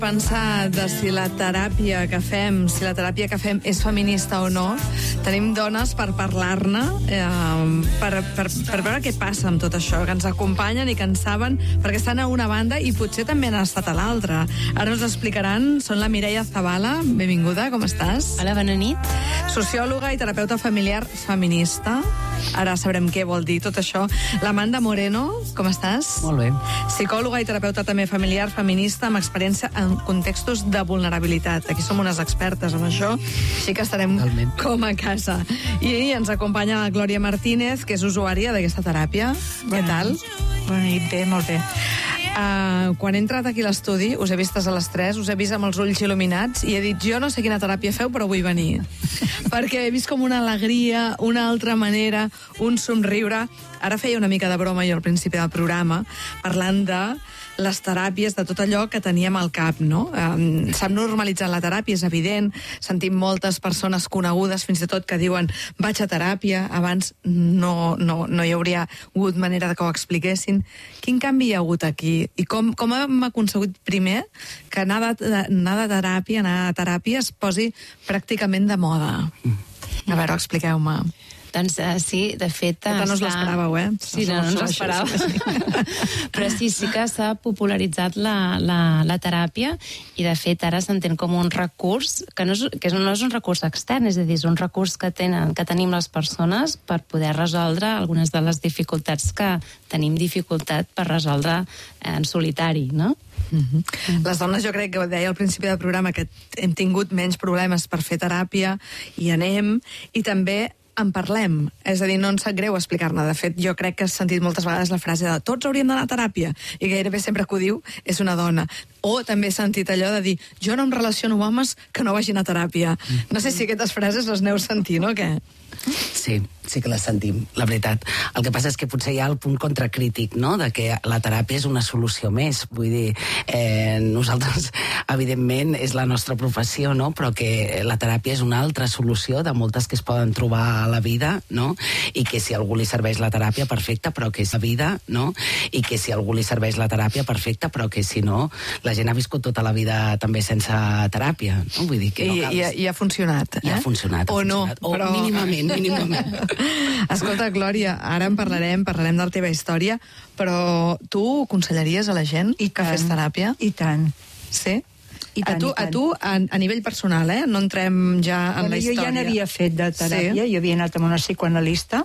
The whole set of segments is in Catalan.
Pensar de si la teràpia que fem, és feminista o no. Tenim dones per parlar-ne, per veure què passa amb tot això, que ens acompanyen i que en saben, perquè estan a una banda i potser també han estat a l'altra. Ara us explicaran. Són la Mireia Zavala. Benvinguda, com estàs? Hola, bona nit. Sociòloga i terapeuta familiar feminista. Ara sabrem què vol dir tot això. L'Amanda Moreno, com estàs? Molt bé. Psicòloga i terapeuta també familiar feminista amb experiència en contextos de vulnerabilitat. Aquí som unes expertes en això, així que estarem Totalment. com a casa. I ens acompanya la Glòria Martínez, que és usuària d'aquesta teràpia. Què tal? Bona nit, bé, molt bé. Quan he entrat aquí a l'estudi, us he vistes a les 3, us he vist amb els ulls il·luminats i he dit, jo no sé quina teràpia feu, però vull venir. Perquè he vist com una alegria, una altra manera, un somriure. Ara feia una mica de broma jo al principi del programa, parlant de les teràpies, de tot allò que teníem al cap, no? S'ha normalitzat la teràpia, és evident. Sentim moltes persones conegudes, fins i tot, que diuen vaig a teràpia. Abans no hi hauria hagut manera de que ho expliquessin. Quin canvi hi ha hagut aquí? I com hem aconseguit primer que anar a teràpia es posi pràcticament de moda? A veure, expliqueu-me. Doncs sí, de fet... No us l'esperàveu, eh? Sí, no ens l'esperàveu. Però sí que s'ha popularitzat la teràpia i, de fet, ara s'entén com un recurs que no és un recurs extern, és a dir, és un recurs que tenim les persones per poder resoldre algunes de les dificultats que tenim dificultat per resoldre en solitari, no? Les dones, jo crec que ho deia al principi del programa, que hem tingut menys problemes per fer teràpia i anem, i també en parlem. És a dir, no ens sap greu explicar-ne. De fet, jo crec que has sentit moltes vegades la frase de tots hauríem d'anar a teràpia, i gairebé sempre que ho diu és una dona. O també he sentit allò de dir jo no em relaciono amb homes que no vagin a teràpia. No sé si aquestes frases les aneu sentint o què? Sí que les sentim, la veritat. El que passa és que potser hi ha el punt contracrític, no?, de que la teràpia és una solució més. Vull dir, nosaltres, evidentment, és la nostra professió, no?, però que la teràpia és una altra solució de moltes que es poden trobar a la vida, no?, i que si a algú li serveix la teràpia, perfecte, però que és la vida, no?, i que si a algú li serveix la teràpia, perfecte, però que si no, la gent ha viscut tota la vida també sense teràpia, no? Vull dir que no cal... I ha funcionat, eh? I ha funcionat. O no, però... mínimament. Escolta, Glòria, ara en parlarem de la teva història, però tu aconsellaries a la gent que fes teràpia? I tant. Sí? I tant, a tu, a nivell personal, no entrem ja en la història. Jo ja n'havia fet de teràpia, jo havia anat amb una psicoanalista,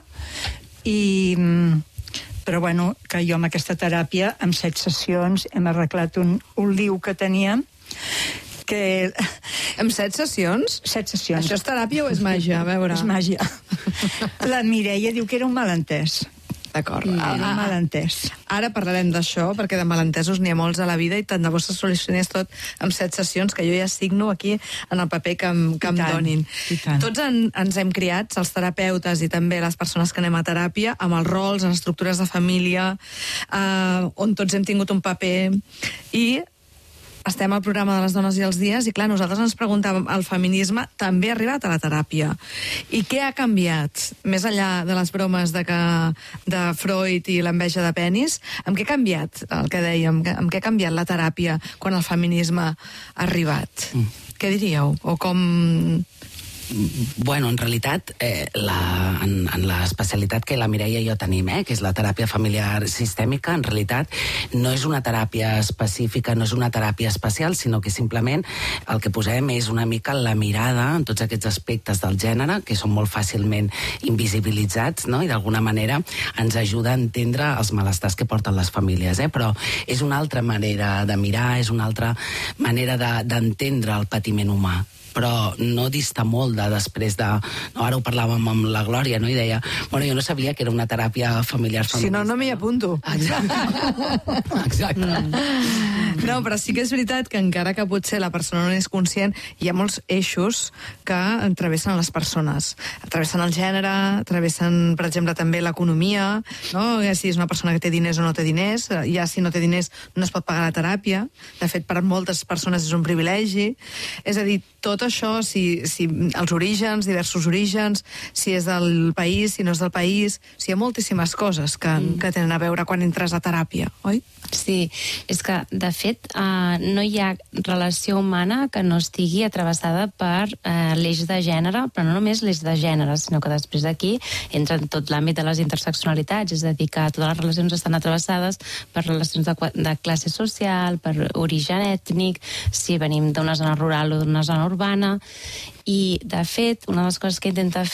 però bueno, que jo amb aquesta teràpia, amb 7 sessions, hem arreglat un lío que teníem, que... Amb 7 sessions? 7 sessions. Això és teràpia o és màgia? A veure. És màgia. La Mireia diu que era un malentès. D'acord. Era un malentès. Ara parlarem d'això, perquè de malentesos n'hi ha molts a la vida i tant de bo se solucionés tot amb 7 sessions, que jo ja signo aquí en el paper que em donin. Tots ens hem criat, els terapeutes i també les persones que anem a teràpia, amb els rols, en estructures de família, on tots hem tingut un paper, i estem al programa de les dones i els dies i, clar, nosaltres ens preguntàvem, el feminisme també ha arribat a la teràpia. I què ha canviat? Més enllà de les bromes de Freud i l'enveja de penis, amb què ha canviat el que dèiem? Amb què ha canviat la teràpia quan el feminisme ha arribat? Què diríeu? O com... Bueno, en realitat, en l'especialitat que la Mireia i jo tenim, que és la teràpia familiar sistèmica, en realitat no és una teràpia específica, no és una teràpia especial, sinó que simplement el que posem és una mica la mirada en tots aquests aspectes del gènere, que són molt fàcilment invisibilitzats, no?, i d'alguna manera ens ajuda a entendre els malestars que porten les famílies, però és una altra manera de mirar, és una altra manera d'entendre el patiment humà. Però no dista molt de després de... No, ara ho parlàvem amb la Glòria, no? I deia, bueno, jo no sabia que era una teràpia familiar feminista. Si no, no m'hi apunto. Exacte. No, però sí que és veritat que encara que potser la persona no és conscient, hi ha molts eixos que travessen les persones. Travessen el gènere, travessen, per exemple, també l'economia, no? Si és una persona que té diners o no té diners, ja si no té diners no es pot pagar la teràpia. De fet, per moltes persones és un privilegi. És a dir, tot això, si els orígens, diversos orígens, si és del país, si no és del país... O sigui, hi ha moltíssimes coses que tenen a veure quan entres a teràpia, oi? Sí, és que, de fet, no hi ha relació humana que no estigui travessada per l'eix de gènere, però no només l'eix de gènere, sinó que després d'aquí entra en tot l'àmbit de les interseccionalitats, és a dir, que totes les relacions estan travessades per relacions de classe social, per origen ètnic, si venim d'una zona rural o d'una zona urbana, i, de fet, una de les coses que intenta